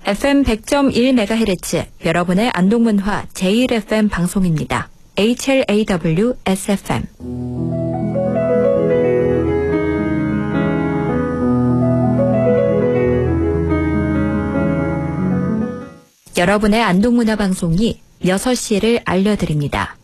FM 100.1MHz 여러분의 안동문화 제1FM 방송입니다. HLAW SFM. 여러분의 안동문화 방송이 6시를 알려드립니다.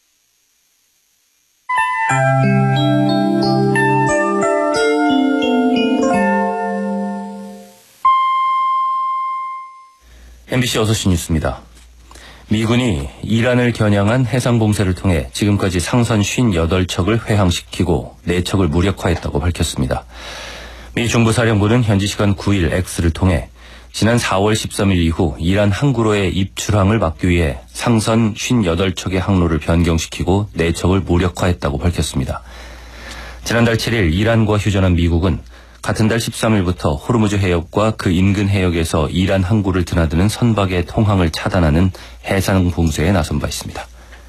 MBC 6시 뉴스입니다. 미군이 이란을 겨냥한 해상봉쇄를 통해 지금까지 상선 58척을 회항시키고 4척을 무력화했다고 밝혔습니다. 미 중부사령부는 현지 시간 9일 X를 통해 지난 4월 13일 이후 이란 항구로의 입출항을 막기 위해 상선 58척의 항로를 변경시키고 4척을 무력화했다고 밝혔습니다. 지난달 7일 이란과 휴전한 미국은 같은 달 13일부터 호르무즈 해협과 그 인근 해역에서 이란 항구를 드나드는 선박의 통항을 차단하는 해상 봉쇄에 나선 바 있습니다.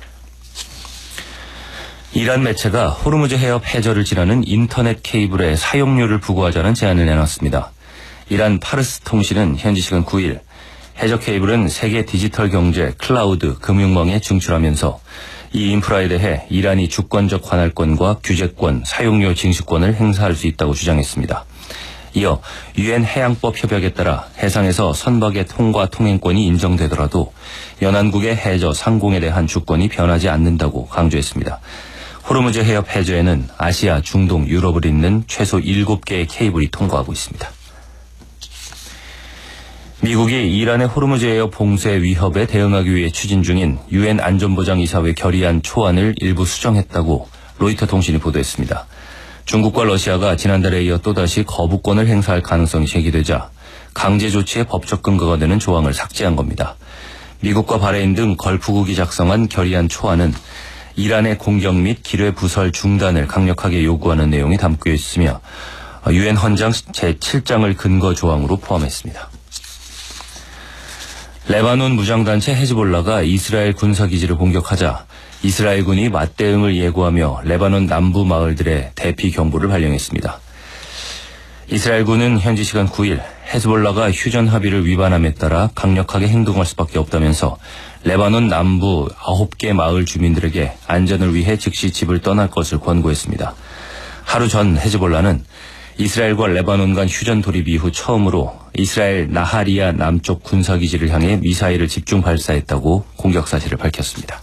이란 매체가 호르무즈 해협 해저를 지나는 인터넷 케이블의 사용료를 부과하자는 제안을 내놨습니다. 이란 파르스 통신은 현지 시간 9일 해저 케이블은 세계 디지털 경제, 클라우드, 금융망에 진출하면서 이 인프라에 대해 이란이 주권적 관할권과 규제권, 사용료 징수권을 행사할 수 있다고 주장했습니다. 이어 유엔 해양법 협약에 따라 해상에서 선박의 통과 통행권이 인정되더라도 연안국의 해저 상공에 대한 주권이 변하지 않는다고 강조했습니다. 호르무즈 해협 해저에는 아시아, 중동, 유럽을 잇는 최소 7개의 케이블이 통과하고 있습니다. 미국이 이란의 호르무즈 해협 봉쇄 위협에 대응하기 위해 추진 중인 유엔 안전보장이사회 결의안 초안을 일부 수정했다고 로이터 통신이 보도했습니다. 중국과 러시아가 지난달에 이어 또다시 거부권을 행사할 가능성이 제기되자 강제 조치의 법적 근거가 되는 조항을 삭제한 겁니다. 미국과 바레인 등 걸프국이 작성한 결의안 초안은 이란의 공격 및 기뢰 부설 중단을 강력하게 요구하는 내용이 담겨 있으며 유엔 헌장 제7장을 근거 조항으로 포함했습니다. 레바논 무장단체 헤즈볼라가 이스라엘 군사기지를 공격하자 이스라엘군이 맞대응을 예고하며 레바논 남부 마을들의 대피 경보를 발령했습니다. 이스라엘군은 현지 시간 9일 헤즈볼라가 휴전 합의를 위반함에 따라 강력하게 행동할 수밖에 없다면서 레바논 남부 9개 마을 주민들에게 안전을 위해 즉시 집을 떠날 것을 권고했습니다. 하루 전 헤즈볼라는 이스라엘과 레바논 간 휴전 돌입 이후 처음으로 이스라엘 나하리야 남쪽 군사기지를 향해 미사일을 집중 발사했다고 공격 사실을 밝혔습니다.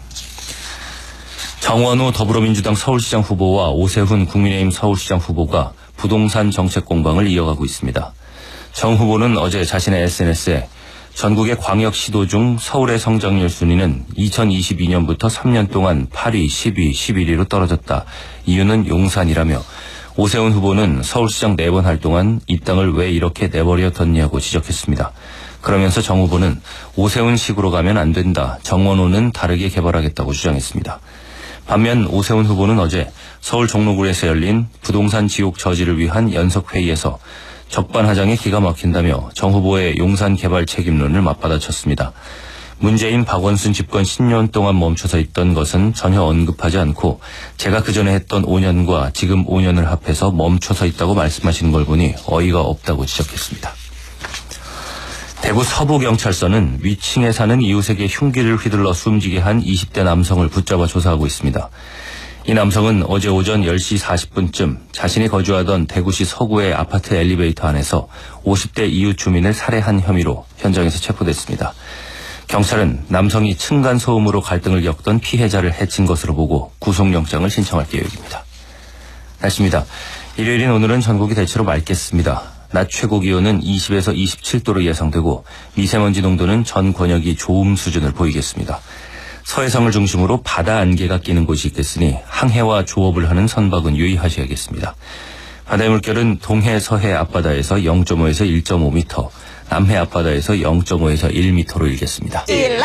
정원호 더불어민주당 서울시장 후보와 오세훈 국민의힘 서울시장 후보가 부동산 정책 공방을 이어가고 있습니다. 정 후보는 어제 자신의 SNS에 전국의 광역시도 중 서울의 성장률 순위는 2022년부터 3년 동안 8위, 10위, 11위로 떨어졌다. 이유는 용산이라며 오세훈 후보는 서울시장 4번 할 동안 이 땅을 왜 이렇게 내버려 뒀냐고 지적했습니다. 그러면서 정 후보는 오세훈식으로 가면 안 된다. 정원호는 다르게 개발하겠다고 주장했습니다. 반면 오세훈 후보는 어제 서울 종로구에서 열린 부동산 지옥 저지를 위한 연석회의에서 적반하장에 기가 막힌다며 정 후보의 용산 개발 책임론을 맞받아쳤습니다. 문재인 박원순 집권 10년 동안 멈춰서 있던 것은 전혀 언급하지 않고 제가 그전에 했던 5년과 지금 5년을 합해서 멈춰서 있다고 말씀하시는 걸 보니 어이가 없다고 지적했습니다. 대구 서부경찰서는 위층에 사는 이웃에게 흉기를 휘둘러 숨지게 한 20대 남성을 붙잡아 조사하고 있습니다. 이 남성은 어제 오전 10시 40분쯤 자신이 거주하던 대구시 서구의 아파트 엘리베이터 안에서 50대 이웃 주민을 살해한 혐의로 현장에서 체포됐습니다. 경찰은 남성이 층간소음으로 갈등을 겪던 피해자를 해친 것으로 보고 구속영장을 신청할 계획입니다. 날씨입니다. 일요일인 오늘은 전국이 대체로 맑겠습니다. 낮 최고 기온은 20에서 27도로 예상되고 미세먼지 농도는 전 권역이 좋음 수준을 보이겠습니다. 서해상을 중심으로 바다 안개가 끼는 곳이 있겠으니 항해와 조업을 하는 선박은 유의하셔야겠습니다. 바다의 물결은 동해 서해 앞바다에서 0.5에서 1.5m, 남해 앞바다에서 0.5에서 1m로 일겠습니다.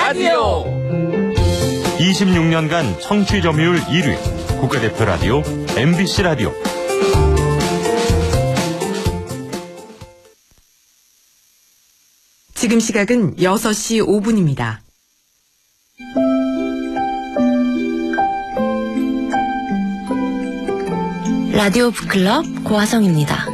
26년간 청취 점유율 1위 국가대표 라디오 MBC 라디오. 지금 시각은 6시 5분입니다. 라디오 북클럽 고화성입니다.